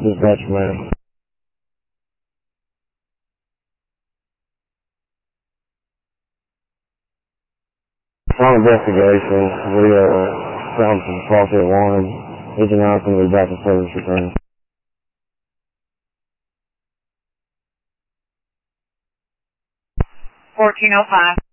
dispatch man. On investigation, we found some faulty alarms. Agent Allison will be back in service return. 1405.